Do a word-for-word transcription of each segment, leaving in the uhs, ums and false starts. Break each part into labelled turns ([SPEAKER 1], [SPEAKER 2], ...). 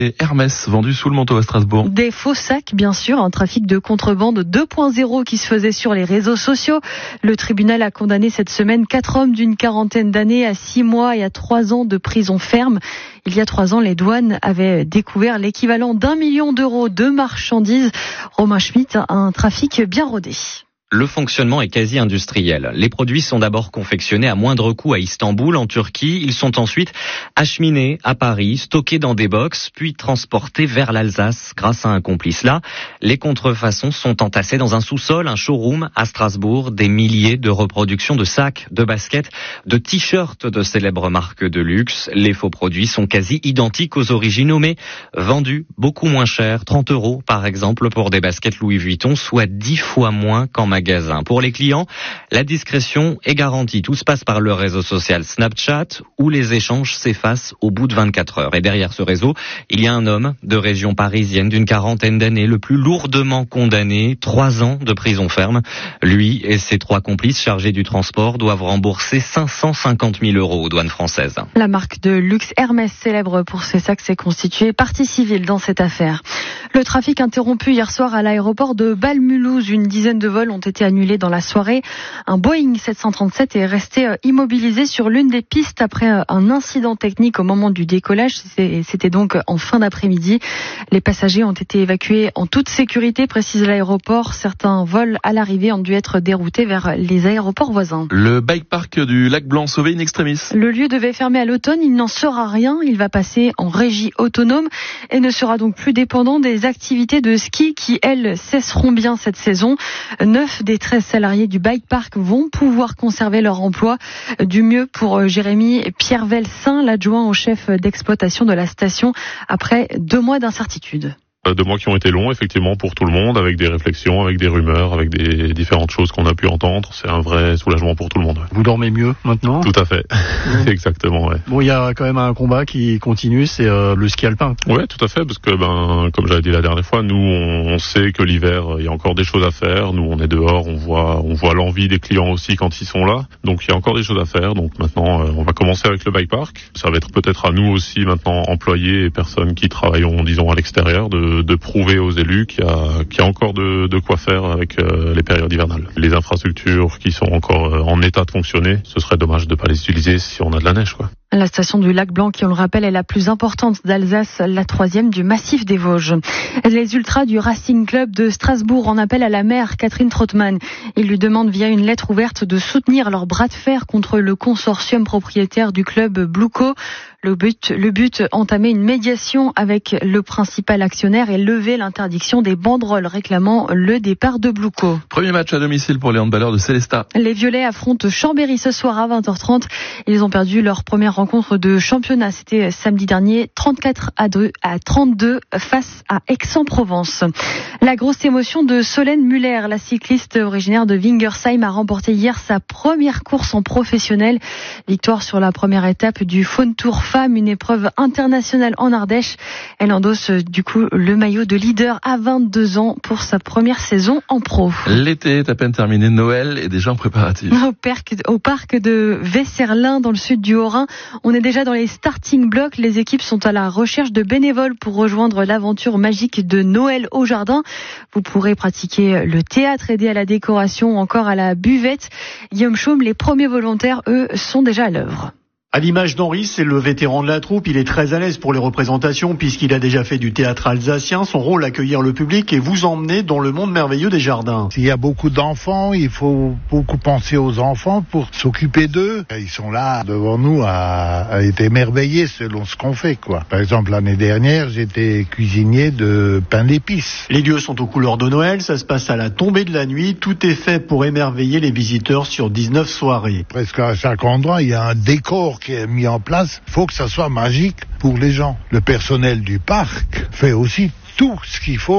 [SPEAKER 1] Et Hermès, vendu sous le manteau à Strasbourg.
[SPEAKER 2] Des faux sacs, bien sûr, un trafic de contrebande deux point zéro qui se faisait sur les réseaux sociaux. Le tribunal a condamné cette semaine quatre hommes d'une quarantaine d'années à six mois et à trois ans de prison ferme. Il y a trois ans, les douanes avaient découvert l'équivalent d'un million d'euros de marchandises. Romain Schmitt, un trafic bien rodé.
[SPEAKER 3] Le fonctionnement est quasi industriel. Les produits sont d'abord confectionnés à moindre coût à Istanbul, en Turquie. Ils sont ensuite acheminés à Paris, stockés dans des box, puis transportés vers l'Alsace grâce à un complice. Là, les contrefaçons sont entassées dans un sous-sol, un showroom à Strasbourg. Des milliers de reproductions de sacs, de baskets, de t-shirts de célèbres marques de luxe. Les faux produits sont quasi identiques aux originaux, mais vendus beaucoup moins cher, trente euros par exemple pour des baskets Louis Vuitton, soit dix fois moins qu'en magasin. Pour les clients, la discrétion est garantie. Tout se passe par le réseau social Snapchat où les échanges s'effacent au bout de vingt-quatre heures. Et derrière ce réseau, il y a un homme de région parisienne d'une quarantaine d'années, le plus lourdement condamné, trois ans de prison ferme. Lui et ses trois complices chargés du transport doivent rembourser cinq cent cinquante mille euros aux douanes françaises.
[SPEAKER 2] La marque de luxe Hermès, célèbre pour ses sacs, s'est constituée partie civile dans cette affaire. Le trafic interrompu hier soir à l'aéroport de Bâle-Mulhouse. Une dizaine de vols ont été annulés dans la soirée. Un Boeing sept cent trente-sept est resté immobilisé sur l'une des pistes après un incident technique au moment du décollage. C'était donc en fin d'après-midi. Les passagers ont été évacués en toute sécurité, précise l'aéroport. Certains vols à l'arrivée ont dû être déroutés vers les aéroports voisins.
[SPEAKER 1] Le bike park du Lac Blanc sauvé in extremis.
[SPEAKER 2] Le lieu devait fermer à l'automne. Il n'en sera rien. Il va passer en régie autonome et ne sera donc plus dépendant des activités de ski qui, elles, cesseront bien cette saison. Neuf des treize salariés du bike park vont pouvoir conserver leur emploi. Du mieux pour Jérémy Pierre-Velsin, l'adjoint au chef d'exploitation de la station, après deux mois d'incertitude.
[SPEAKER 4] Deux mois qui ont été longs, effectivement, pour tout le monde, avec des réflexions, avec des rumeurs, avec des différentes choses qu'on a pu entendre. C'est un vrai soulagement pour tout le monde. Ouais.
[SPEAKER 5] Vous dormez mieux maintenant ?
[SPEAKER 4] Tout à fait, exactement. Ouais.
[SPEAKER 5] Bon, il y a quand même un combat qui continue, c'est euh, le ski alpin.
[SPEAKER 4] Ouais, tout à fait, parce que, ben, comme j'avais dit la dernière fois, nous, on sait que l'hiver, il y a encore des choses à faire. Nous, on est dehors, on voit, on voit l'envie des clients aussi quand ils sont là. Donc, il y a encore des choses à faire. Donc, maintenant, euh, on va commencer avec le bike park. Ça va être peut-être à nous aussi, maintenant, employés et personnes qui travaillent, disons, à l'extérieur, de de prouver aux élus qu'il y a, qu'il y a encore de, de quoi faire avec euh, les périodes hivernales. Les infrastructures qui sont encore euh, en état de fonctionner, ce serait dommage de ne pas les utiliser si on a de la neige, quoi.
[SPEAKER 2] La station du Lac Blanc, qui on le rappelle, est la plus importante d'Alsace, la troisième du massif des Vosges. Les ultras du Racing Club de Strasbourg en appellent à la maire Catherine Trottmann. Ils lui demandent via une lettre ouverte de soutenir leur bras de fer contre le consortium propriétaire du club Bluco. Le but, le but, entamer une médiation avec le principal actionnaire et lever l'interdiction des banderoles réclamant le départ de Bluco.
[SPEAKER 1] Premier match à domicile pour les handballeurs de Célestat.
[SPEAKER 2] Les Violets affrontent Chambéry ce soir à vingt heures trente. Ils ont perdu leur première rencontre de championnat. C'était samedi dernier, trente-quatre à deux à trente-deux face à Aix-en-Provence. La grosse émotion de Solène Muller, la cycliste originaire de Wingersheim, a remporté hier sa première course en professionnel. Victoire sur la première étape du Faune Tour Femmes, une épreuve internationale en Ardèche. Elle endosse du coup le maillot de leader à vingt-deux ans pour sa première saison en pro.
[SPEAKER 1] L'été est à peine terminé, Noël est déjà en préparatif.
[SPEAKER 2] Au parc, au parc de Vesserlin, dans le sud du Haut-Rhin, on est déjà dans les starting blocks. Les équipes sont à la recherche de bénévoles pour rejoindre l'aventure magique de Noël au jardin. Vous pourrez pratiquer le théâtre, aider à la décoration ou encore à la buvette. Guillaume Chaume, les premiers volontaires, eux, sont déjà à l'œuvre.
[SPEAKER 6] À l'image d'Henri, c'est le vétéran de la troupe. Il est très à l'aise pour les représentations puisqu'il a déjà fait du théâtre alsacien. Son rôle, accueillir le public et vous emmener dans le monde merveilleux des jardins.
[SPEAKER 7] S'il y a beaucoup d'enfants, il faut beaucoup penser aux enfants pour s'occuper d'eux. Ils sont là devant nous à, à être émerveillés selon ce qu'on fait, quoi. Par exemple, l'année dernière, j'étais cuisinier de pain d'épices.
[SPEAKER 6] Les lieux sont aux couleurs de Noël. Ça se passe à la tombée de la nuit. Tout est fait pour émerveiller les visiteurs sur dix-neuf soirées.
[SPEAKER 7] Presque à chaque endroit, il y a un décor qui est mis en place. Il faut que ça soit magique pour les gens. Le personnel du parc fait aussi tout ce qu'il faut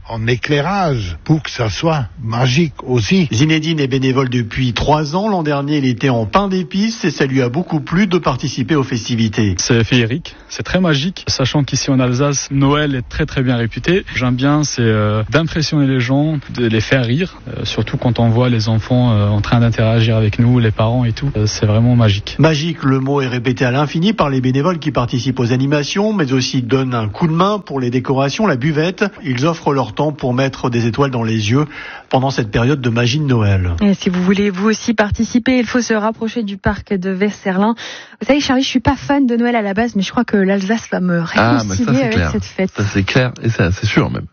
[SPEAKER 7] en éclairage pour que ça soit magique aussi.
[SPEAKER 6] Zinedine est bénévole depuis trois ans. L'an dernier, il était en pain d'épices et ça lui a beaucoup plu de participer aux festivités.
[SPEAKER 8] C'est féerique, c'est très magique, sachant qu'ici en Alsace, Noël est très très bien réputé. J'aime bien, c'est euh, d'impressionner les gens, de les faire rire, euh, surtout quand on voit les enfants euh, en train d'interagir avec nous, les parents et tout. Euh, c'est vraiment magique.
[SPEAKER 6] Magique, le mot est répété à l'infini par les bénévoles qui participent aux animations, mais aussi donnent un coup de main pour les décorations, la buvette. Ils offrent leur temps pour mettre des étoiles dans les yeux pendant cette période de magie de Noël.
[SPEAKER 2] Et si vous voulez vous aussi participer, il faut se rapprocher du parc de Westerlin. Vous savez, Charlie, je suis pas fan de Noël à la base, mais je crois que l'Alsace va me réconcilier ah, ça, avec
[SPEAKER 1] clair.
[SPEAKER 2] cette fête.
[SPEAKER 1] Ça c'est clair et ça c'est sûr même.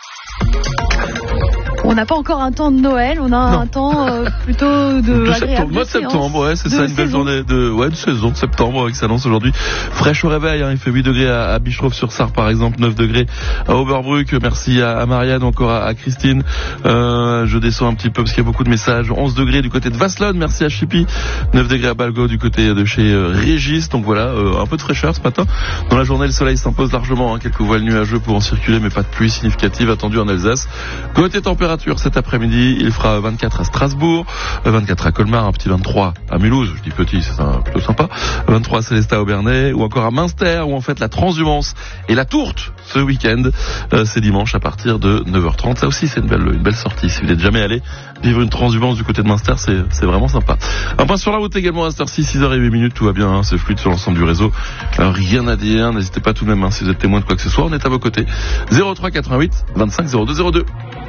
[SPEAKER 2] On n'a pas encore un temps de Noël, on a non. un temps euh, plutôt de,
[SPEAKER 1] de septembre, mois de septembre, ouais, c'est ça, une belle journée de, ouais, de saison de septembre qui s'annonce aujourd'hui. Fraîche au réveil, hein, il fait huit degrés à, à Bischoff-sur-Sarre par exemple, neuf degrés à Oberbruck. Merci à, à Marianne, encore à, à Christine. Euh, je descends un petit peu parce qu'il y a beaucoup de messages. onze degrés du côté de Vasselonne, merci à Chippy. neuf degrés à Balgo du côté de chez euh, Régis. Donc voilà, euh, un peu de fraîcheur ce matin. Dans la journée, le soleil s'impose largement, hein, quelques voiles nuageux pour en circuler, mais pas de pluie significative attendue en Alsace. Côté température, cet après-midi, il fera vingt-quatre à Strasbourg, vingt-quatre à Colmar, un petit vingt-trois à Mulhouse, je dis petit, c'est plutôt sympa, vingt-trois à Célestat au Bernay, ou encore à Münster, où on fête la transhumance et la tourte ce week-end. Euh, c'est dimanche à partir de neuf heures trente. Ça aussi, c'est une belle, une belle sortie. Si vous n'êtes jamais allé vivre une transhumance du côté de Münster, c'est, c'est vraiment sympa. Un point sur la route également à cette heure-ci, six heures huit minutes, tout va bien, hein, c'est fluide sur l'ensemble du réseau. Alors, rien à dire, n'hésitez pas tout de même, hein, si vous êtes témoin de quoi que ce soit, on est à vos côtés. zéro trois quatre-vingt-huit vingt-cinq zéro deux zéro deux.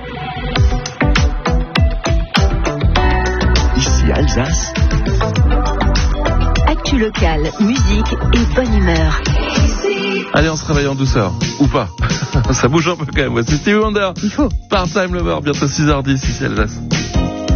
[SPEAKER 9] Ici Alsace. Actu locale, musique et bonne humeur.
[SPEAKER 1] Allez, on se réveille en douceur. Ou pas. Ça bouge un peu quand même. Voici Stevie Wonder.
[SPEAKER 2] Il faut.
[SPEAKER 1] Part-Time Lover, bientôt six heures dix ici à Alsace.